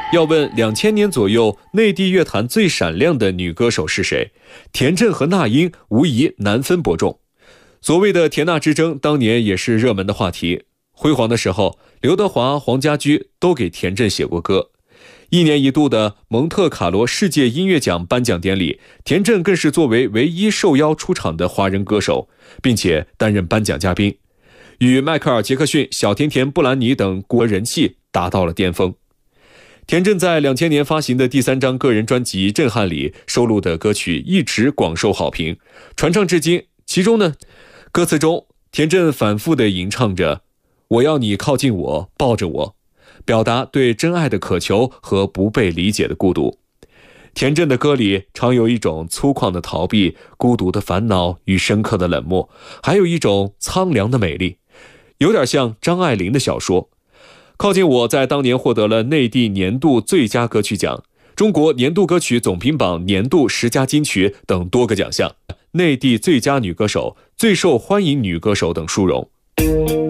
要问2000年左右内地乐坛最闪亮的女歌手是谁，田震和那英无疑难分伯仲。所谓的田纳之争当年也是热门的话题。辉煌的时候，刘德华、黄家驹都给田震写过歌。1年1度的蒙特卡罗世界音乐奖颁奖典礼，田震更是作为唯一受邀出场的华人歌手，并且担任颁奖嘉宾，与迈克尔·杰克逊、小甜甜布兰妮等国人气达到了巅峰。田震在2000年发行的第3张个人专辑《震撼》里收录的歌曲一直广受好评，传唱至今。其中呢，歌词中田震反复地吟唱着我要你靠近我，抱着我，表达对真爱的渴求和不被理解的孤独。田震的歌里常有一种粗犷的逃避、孤独的烦恼与深刻的冷漠，还有一种苍凉的美丽，有点像张爱玲的小说。靠近我在当年获得了内地年度最佳歌曲奖、中国年度歌曲总评榜年度10佳金曲等多个奖项，内地最佳女歌手、最受欢迎女歌手等殊荣。